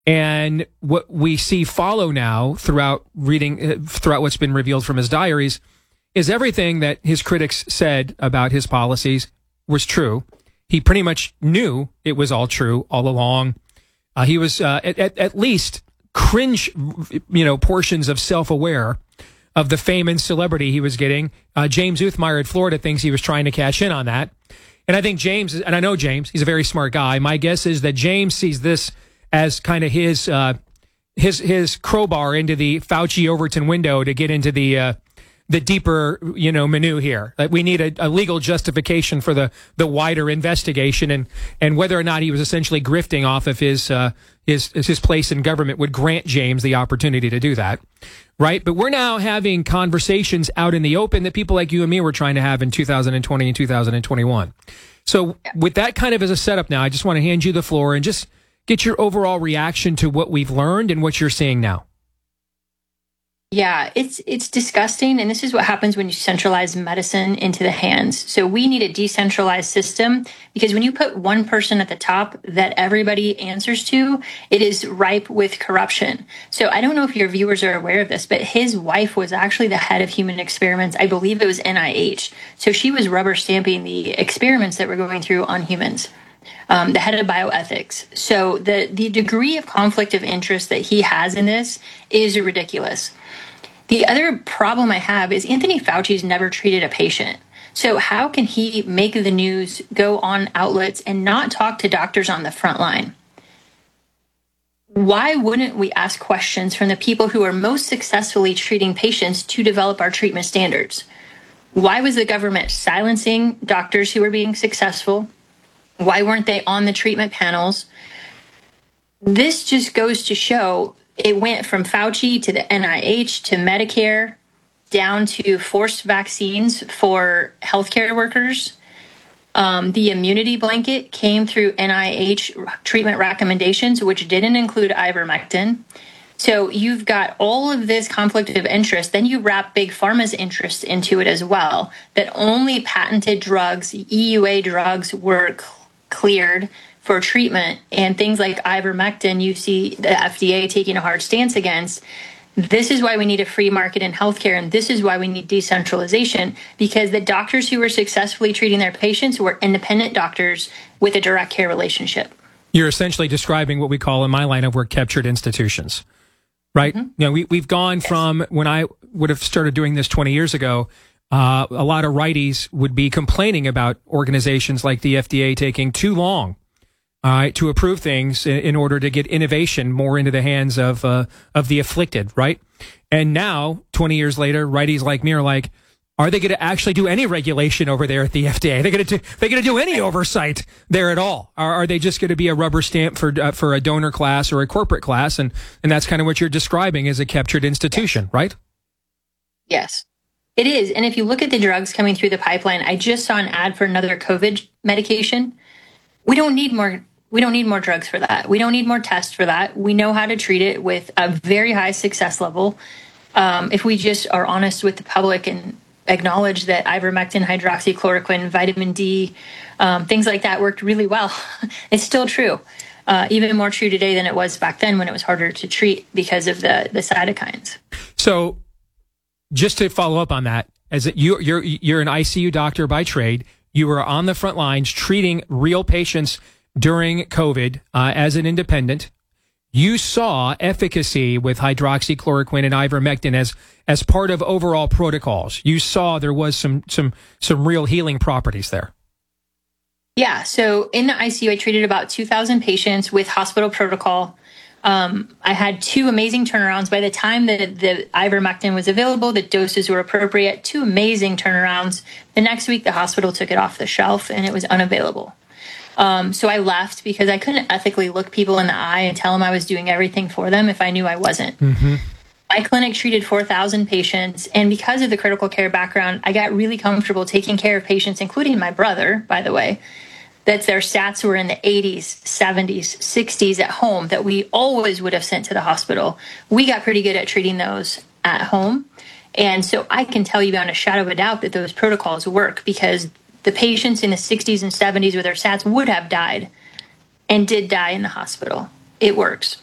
And what we see follow now throughout what's been revealed from his diaries is everything that his critics said about his policies was true. He pretty much knew it was all true all along. He was at least cringe, portions of self-aware of the fame and celebrity he was getting. James Uthmeyer at Florida thinks he was trying to cash in on that. And I think James, and I know James, he's a very smart guy. My guess is that James sees this as kind of his crowbar into the Fauci-Overton window to get into the deeper, menu here. We need a legal justification for the wider investigation, and whether or not he was essentially grifting off of his place in government would grant James the opportunity to do that, right? But we're now having conversations out in the open that people like you and me were trying to have in 2020 and 2021. So with that kind of as a setup now, I just want to hand you the floor and just get your overall reaction to what we've learned and what you're seeing now. Yeah, it's disgusting. And this is what happens when you centralize medicine into the hands. So we need a decentralized system, because when you put one person at the top that everybody answers to, it is ripe with corruption. So I don't know if your viewers are aware of this, but his wife was actually the head of human experiments. I believe it was NIH. So she was rubber stamping the experiments that were going through on humans. The head of bioethics. So the degree of conflict of interest that he has in this is ridiculous. The other problem I have is Anthony Fauci's never treated a patient. So how can he make the news, go on outlets, and not talk to doctors on the front line? Why wouldn't we ask questions from the people who are most successfully treating patients to develop our treatment standards? Why was the government silencing doctors who were being successful? Why weren't they on the treatment panels? This just goes to show it went from Fauci to the NIH to Medicare down to forced vaccines for healthcare workers. The immunity blanket came through NIH treatment recommendations, which didn't include ivermectin. So you've got all of this conflict of interest. Then you wrap Big Pharma's interest into it as well, that only patented drugs, EUA drugs, were cleared for treatment, and things like ivermectin, you see the FDA taking a hard stance against. This is why we need a free market in healthcare, and this is why we need decentralization, because the doctors who were successfully treating their patients were independent doctors with a direct care relationship. You're essentially describing what we call in my line of work captured institutions, right? Mm-hmm. We've gone from when I would have started doing this 20 years ago, a lot of righties would be complaining about organizations like the FDA taking too long to approve things in order to get innovation more into the hands of the afflicted, right? And now, 20 years later, righties like me are like, are they going to actually do any regulation over there at the FDA? Are they going to do any oversight there at all? Are they just going to be a rubber stamp for a donor class or a corporate class? And that's kind of what you're describing as a captured institution, right? Yes, it is. And if you look at the drugs coming through the pipeline, I just saw an ad for another COVID medication. We don't need more drugs for that. We don't need more tests for that. We know how to treat it with a very high success level. If we just are honest with the public and acknowledge that ivermectin, hydroxychloroquine, vitamin D, things like that worked really well. It's still true. Even more true today than it was back then when it was harder to treat because of the cytokines. So just to follow up on that, as you're an ICU doctor by trade, you were on the front lines treating real patients during COVID as an independent. You saw efficacy with hydroxychloroquine and ivermectin as part of overall protocols. You saw there was some real healing properties there. Yeah. So in the ICU, I treated about 2,000 patients with hospital protocol. I had 2 amazing turnarounds. By the time that the ivermectin was available, the doses were appropriate. 2 amazing turnarounds. The next week, the hospital took it off the shelf and it was unavailable. So I left because I couldn't ethically look people in the eye and tell them I was doing everything for them if I knew I wasn't. Mm-hmm. My clinic treated 4,000 patients, and because of the critical care background, I got really comfortable taking care of patients, including my brother, by the way, that their stats were in the 80s, 70s, 60s at home that we always would have sent to the hospital. We got pretty good at treating those at home. And so I can tell you beyond a shadow of a doubt that those protocols work, because the patients in the 60s and 70s with their stats would have died and did die in the hospital. It works.